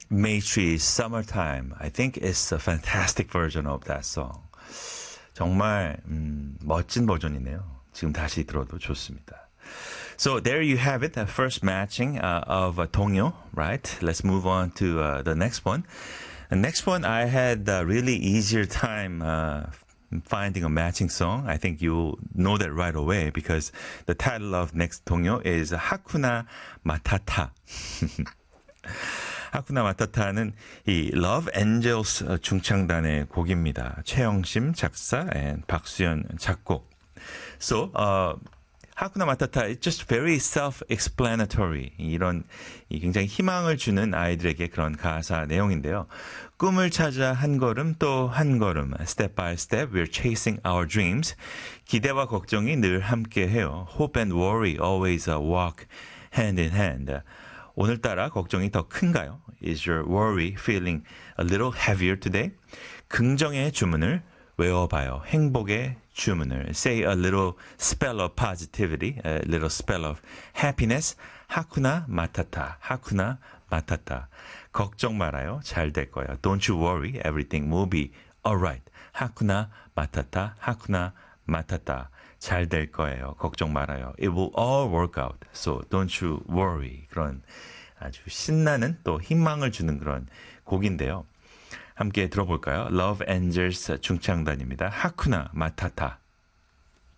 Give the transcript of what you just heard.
Maitre's Summertime. I think it's a fantastic version of that song. 정말 멋진 버전이네요. 지금 다시 들어도 좋습니다. So there you have it, the first matching of 동요, right? Let's move on to the next one. The next one, I had a really easier time finding a matching song. I think you'll know that right away because the title of next 동요 is Hakuna Matata. 하쿠나 마타타는 이 Love Angels 중창단의 곡입니다. 최영심 작사, and 박수연 작곡. So, 하쿠나 마타타 is just very self-explanatory. 이런 굉장히 희망을 주는 아이들에게 그런 가사 내용인데요. 꿈을 찾아 한 걸음 또 한 걸음, step by step, we're chasing our dreams. 기대와 걱정이 늘 함께해요. Hope and worry always walk hand in hand. 오늘따라 걱정이 더 큰가요? Is your worry feeling a little heavier today? 긍정의 주문을 외워봐요. 행복의 주문을. Say a little spell of positivity, a little spell of happiness. 하쿠나 마타타, 하쿠나 마타타. 걱정 말아요. 잘 될 거예요. Don't you worry, everything will be alright. 하쿠나 마타타, 하쿠나 마타타. 잘 될 거예요. 걱정 말아요. It will all work out. So don't you worry. 그런 아주 신나는 또 희망을 주는 그런 곡인데요. 함께 들어볼까요? Love Angels 중창단입니다. 하쿠나 마타타.